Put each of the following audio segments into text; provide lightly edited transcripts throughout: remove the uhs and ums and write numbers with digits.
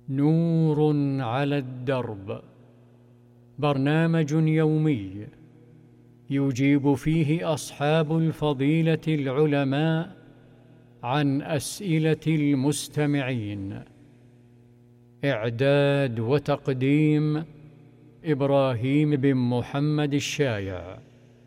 نور على الدرب، برنامج يومي يجيب فيه أصحاب الفضيلة العلماء عن أسئلة المستمعين. إعداد وتقديم إبراهيم بن محمد الشايع.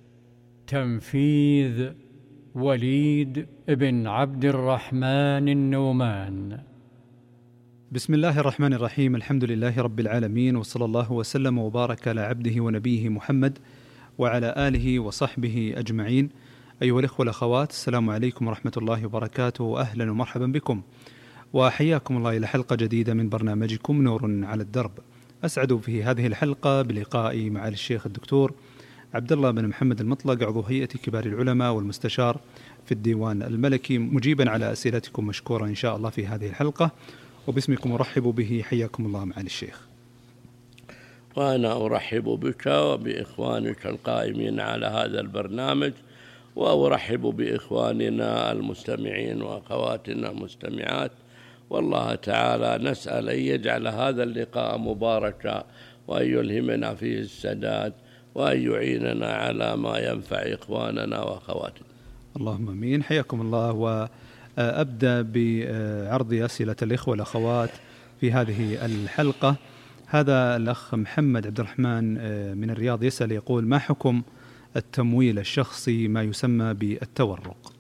تنفيذ وليد بن عبد الرحمن النومان. بسم الله الرحمن الرحيم. الحمد لله رب العالمين، وصلى الله وسلم وبارك على عبده ونبيه محمد وعلى آله وصحبه أجمعين. أيها الإخوة والأخوات، السلام عليكم ورحمة الله وبركاته، أهلا ومرحبا بكم وحياكم الله إلى حلقة جديدة من برنامجكم نور على الدرب. أسعد في هذه الحلقة بلقائي مع الشيخ الدكتور عبد الله بن محمد المطلق، عضو هيئة كبار العلماء والمستشار في الديوان الملكي، مجيبا على أسئلتكم مشكورا إن شاء الله في هذه الحلقة، وباسمكم أرحب به. حياكم الله معالي الشيخ. وأنا أرحب بك وبإخوانك القائمين على هذا البرنامج، وأرحب بإخواننا المستمعين وأخواتنا المستمعات، والله تعالى نسأل أن يجعل هذا اللقاء مباركا، وأن يلهمنا فيه السداد، وأن يعيننا على ما ينفع إخواننا وأخواتنا. اللهم آمين. حياكم الله. وأبدأ بعرض أسئلة الإخوة والأخوات في هذه الحلقة. هذا الأخ محمد عبد الرحمن من الرياض يسأل، يقول: ما حكم التمويل الشخصي ما يسمى بالتورق؟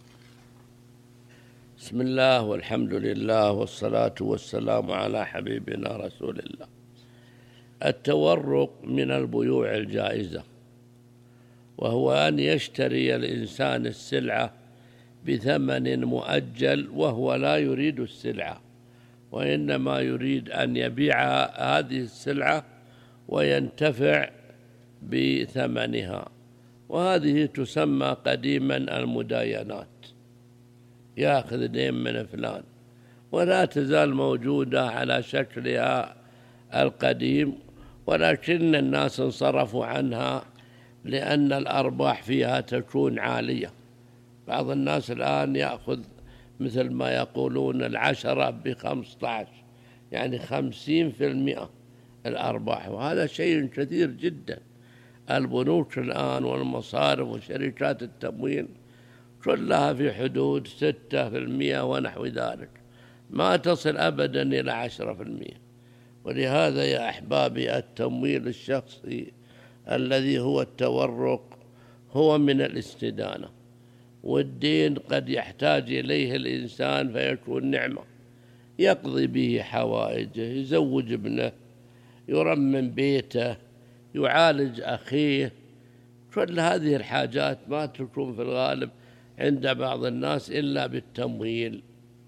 بسم الله والحمد لله والصلاة والسلام على حبيبنا رسول الله. التورق من البيوع الجائزة، وهو أن يشتري الإنسان السلعة بثمن مؤجل وهو لا يريد السلعة، وإنما يريد أن يبيع هذه السلعة وينتفع بثمنها، وهذه تسمى قديما المداينات، يأخذ دين من فلان، ولا تزال موجودة على شكلها القديم، ولكن الناس انصرفوا عنها لأن الأرباح فيها تكون عالية. بعض الناس الآن يأخذ مثل ما يقولون 10 ب15، يعني 50% الأرباح، وهذا شيء كثير جدا. البنوك الآن والمصارف وشركات التمويل كلها في حدود 6% ونحو ذلك، ما تصل أبدا إلى 10%. ولهذا يا أحبابي، التمويل الشخصي الذي هو التورق هو من الاستدانة، والدين قد يحتاج إليه الإنسان فيكون نعمة، يقضي به حوائجه، يزوج ابنه، يرمم بيته، يعالج أخيه. كل هذه الحاجات ما تكون في الغالب عند بعض الناس إلا بالتمويل.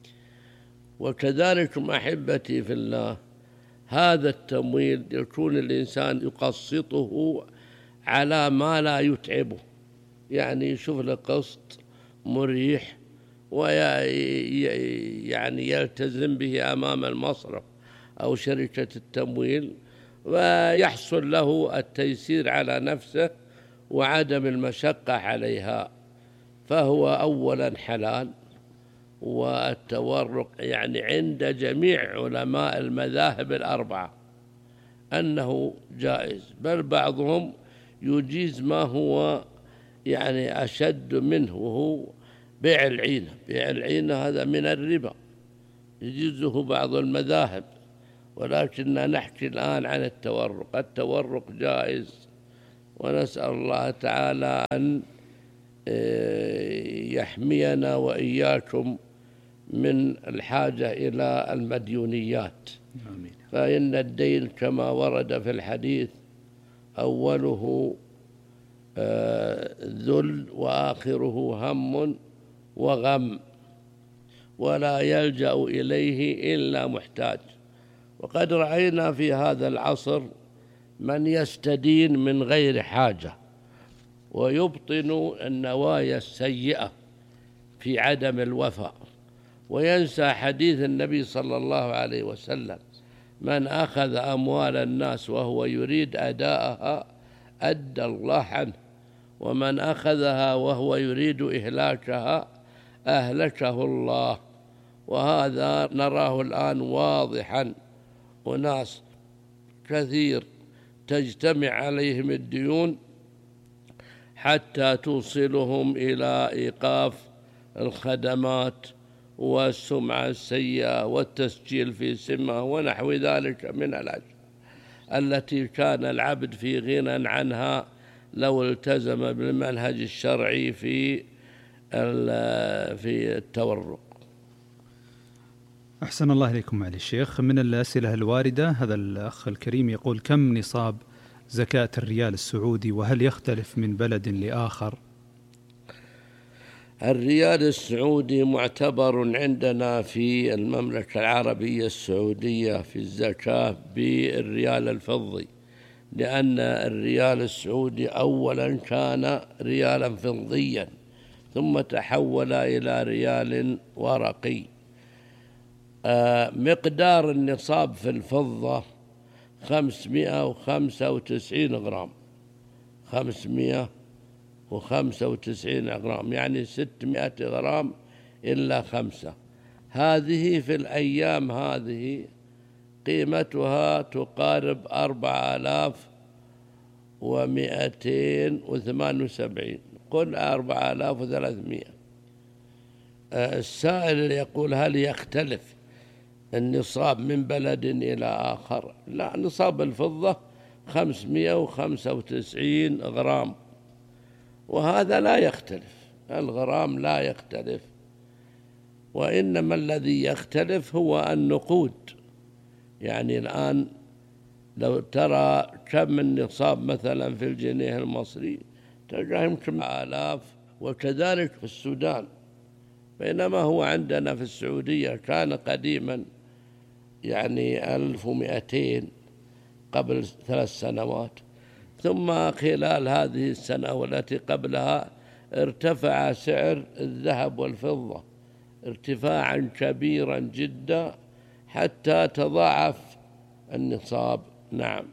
وكذلك أحبتي في الله، هذا التمويل يكون الإنسان يقسطه على ما لا يتعبه، يعني يشوف له قسط مريح ويعني يلتزم به أمام المصرف أو شركة التمويل، ويحصل له التيسير على نفسه وعدم المشقة عليها، فهو أولا حلال. والتورق يعني عند جميع علماء المذاهب الأربعة أنه جائز، بل بعضهم يجيز ما هو يعني أشد منه، وهو بيع العينة. بيع العينة هذا من الربا، يجيزه بعض المذاهب، ولكننا نحكي الآن عن التورق. التورق جائز، ونسأل الله تعالى أن يحمينا وإياكم من الحاجة إلى المديونيات. آمين. فإن الدين كما ورد في الحديث أوله ذل وآخره هم وغم، ولا يلجأ إليه إلا محتاج. وقد رأينا في هذا العصر من يستدين من غير حاجة ويبطن النوايا السيئة في عدم الوفاء، وينسى حديث النبي صلى الله عليه وسلم: من أخذ أموال الناس وهو يريد أداءها أدى الله عنه، ومن أخذها وهو يريد إهلاكها أهلكه الله. وهذا نراه الآن واضحا وناس كثير تجتمع عليهم الديون حتى توصلهم إلى إيقاف الخدمات والسمعة السيئة والتسجيل في سمة ونحو ذلك من الأشياء التي كان العبد في غنى عنها لو التزم بالمنهج الشرعي في التورق. أحسن الله إليكم معالي الشيخ. من الأسئلة الواردة هذا الأخ الكريم يقول: كم نصاب زكاة الريال السعودي وهل يختلف من بلد لآخر؟ الريال السعودي معتبر عندنا في المملكة العربية السعودية في الزكاة بالريال الفضي، لأن الريال السعودي أولا كان ريالا فضيا ثم تحول إلى ريال ورقي. مقدار النصاب في الفضة 595 غرام، 595 غرام يعني 600 غرام إلا 5. هذه في الأيام هذه قيمتها تقارب 4278، قل 4300. السائل يقول: هل يختلف النصاب من بلد إلى آخر؟ لا، نصاب الفضة 595 غرام، وهذا لا يختلف، الغرام لا يختلف، وإنما الذي يختلف هو النقود. يعني الآن لو ترى كم النصاب مثلا في الجنيه المصري تلقى يمكن 1000، وكذلك في السودان، بينما هو عندنا في السعودية كان قديما يعني 1200 قبل 3 سنوات، ثم خلال هذه السنة والتي قبلها ارتفع سعر الذهب والفضة ارتفاعا كبيرا جدا حتى تضاعف النصاب. نعم.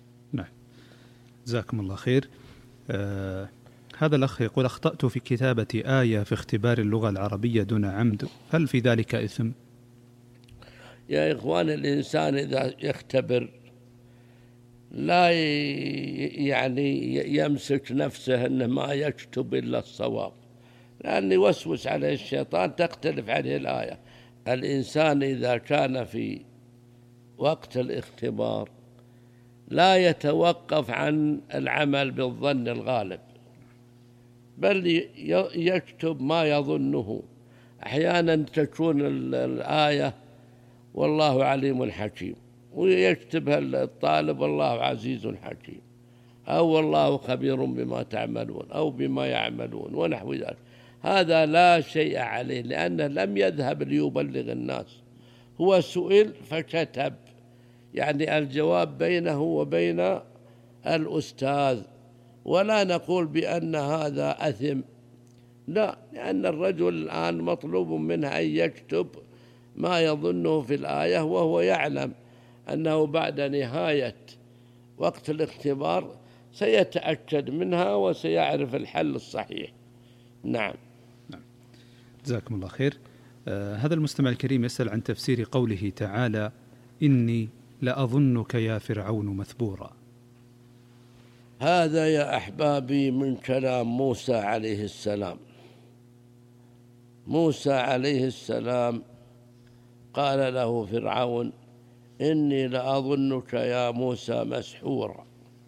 جزاكم الله خير. هذا الأخ يقول: أخطأت في كتابة آية في اختبار اللغة العربية دون عمد، هل في ذلك إثم؟ يا إخوان، الإنسان إذا يختبر لا يعني يمسك نفسه أنه ما يكتب إلا الصواب، لأن يوسوس عليه الشيطان تختلف عليه الآية. الإنسان إذا كان في وقت الاختبار لا يتوقف عن العمل بالظن الغالب، بل يكتب ما يظنه. أحيانا تكون الآية والله عليم حكيم، ويكتبها الطالب والله عزيز حكيم، أو والله خبير بما تعملون أو بما يعملون ونحو ذلك. هذا لا شيء عليه، لأنه لم يذهب ليبلغ الناس، هو سئل فكتب، يعني الجواب بينه وبين الأستاذ، ولا نقول بأن هذا أثم، لا، لأن الرجل الآن مطلوب منه أن يكتب ما يظنه في الآية، وهو يعلم أنه بعد نهاية وقت الاختبار سيتأكد منها وسيعرف الحل الصحيح. نعم. جزاكم الله خير. هذا المستمع الكريم يسأل عن تفسير قوله تعالى: إني لأظنك يا فرعون مثبورا. هذا يا أحبابي من كلام موسى عليه السلام. موسى عليه السلام قال له فرعون: إني لأظنك يا موسى مسحورا.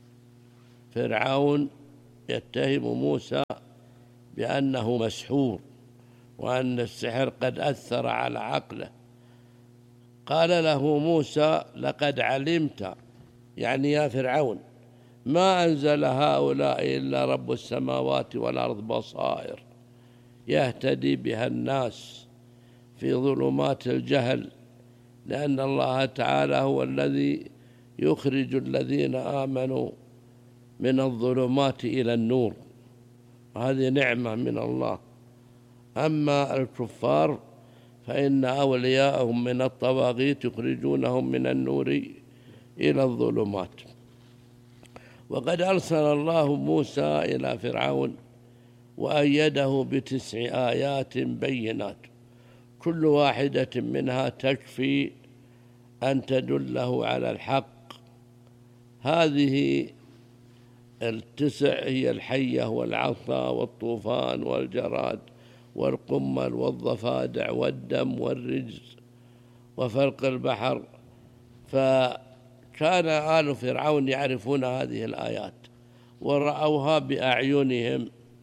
فرعون يتهم موسى بأنه مسحور وأن السحر قد أثر على عقله. قال له موسى: لقد علمت، يعني يا فرعون، ما أنزل هؤلاء إلا رب السماوات والأرض بصائر يهتدي بها الناس في ظلمات الجهل، لأن الله تعالى هو الذي يخرج الذين آمنوا من الظلمات إلى النور، هذه نعمة من الله. أما الكفار فإن أولياءهم من الطواغيت يخرجونهم من النور إلى الظلمات. وقد أرسل الله موسى إلى فرعون وأيده ب9 آيات بينات، كل واحدة منها تكفي أن تدله على الحق. هذه التسع هي الحية والعصا والطوفان والجراد والقمل والضفادع والدم والرجز وفلق البحر. فكان آل فرعون يعرفون هذه الآيات ورأوها بأعينهم،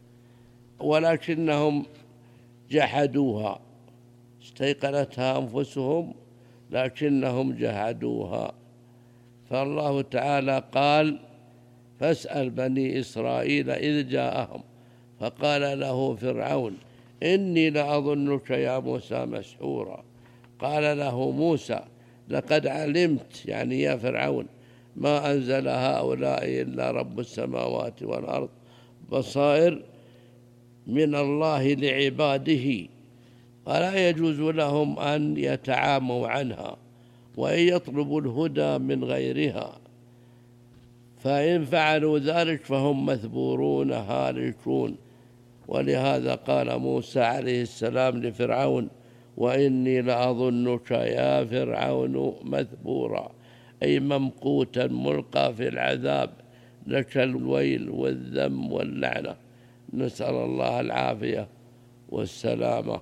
ولكنهم جحدوها، استيقنتها أنفسهم لكنهم جحدوها. فالله تعالى قال: فاسأل بني إسرائيل إذ جاءهم فقال له فرعون إني لأظنك يا موسى مسحورا. قال له موسى: لقد علمت، يعني يا فرعون، ما أنزل هؤلاء إلا رب السماوات والأرض بصائر من الله لعباده، ولا يجوز لهم أن يتعاموا عنها وأن يطلبوا الهدى من غيرها، فإن فعلوا ذلك فهم مثبورون هالكون. ولهذا قال موسى عليه السلام لفرعون: وإني لأظنك يا فرعون مثبورا، أي ممقوتا ملقى في العذاب، لك الويل والذم واللعنة. نسأل الله العافية والسلامة.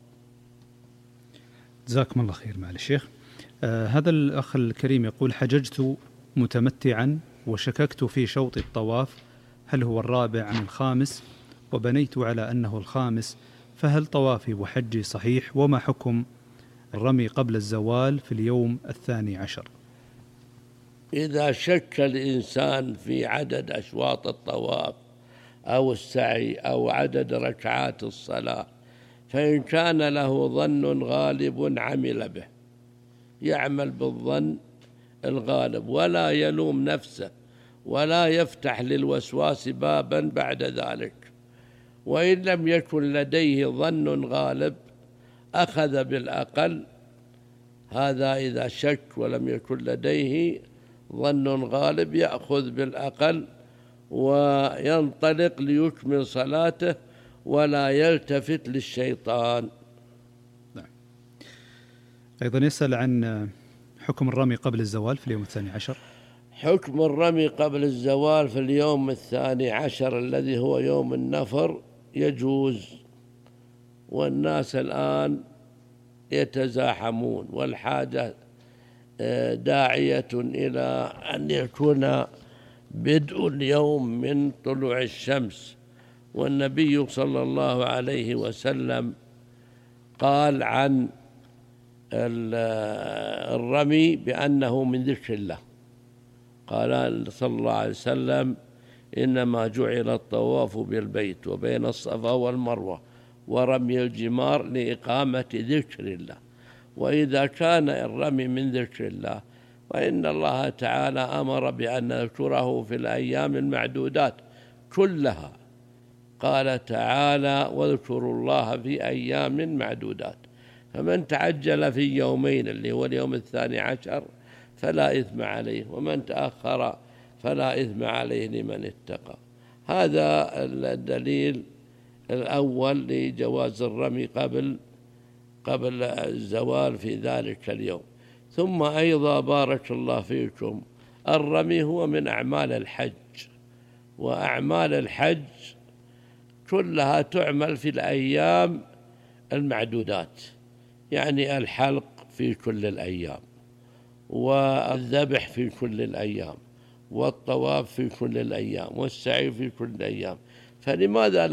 جزاكم الله خير معالي الشيخ. هذا الأخ الكريم يقول: حججت متمتعا وشككت في شوط الطواف هل هو الرابع عن الخامس، وبنيت على أنه الخامس، فهل طوافي وحجي صحيح؟ وما حكم الرمي قبل الزوال في اليوم 12؟ إذا شك الإنسان في عدد أشواط الطواف أو السعي أو عدد ركعات الصلاة، فإن كان له ظن غالب عمل به، يعمل بالظن الغالب ولا يلوم نفسه ولا يفتح للوسواس بابا بعد ذلك. وإن لم يكن لديه ظن غالب أخذ بالأقل، هذا إذا شك ولم يكن لديه ظن غالب يأخذ بالأقل وينطلق ليكمل صلاته ولا يلتفت للشيطان. نعم. أيضا يسأل عن حكم الرمي قبل الزوال في اليوم 12. حكم الرمي قبل الزوال في اليوم 12 الذي هو يوم النفر يجوز، والناس الآن يتزاحمون والحاجة داعية إلى أن يكون بدء اليوم من طلوع الشمس. والنبي صلى الله عليه وسلم قال عن الرمي بأنه من ذكر الله، قال صلى الله عليه وسلم: إنما جعل الطواف بالبيت وبين الصفا والمروة ورمي الجمار لإقامة ذكر الله. وإذا كان الرمي من ذكر الله فإن الله تعالى أمر بأن نذكره في الأيام المعدودات كلها. قال تعالى: واذكروا الله في أيام معدودات. فمن تعجل في يومين اللي هو اليوم 12 فلا إثم عليه، ومن تأخر فلا إثم عليه لمن اتقى. هذا الدليل الأول لجواز الرمي قبل الزوال في ذلك اليوم. ثم أيضا بارك الله فيكم، الرمي هو من أعمال الحج، وأعمال الحج كلها تعمل في الأيام المعدودات، يعني الحلق في كل الأيام، والذبح في كل الأيام، والطواف في كل الأيام، والسعي في كل الأيام. فلماذا لا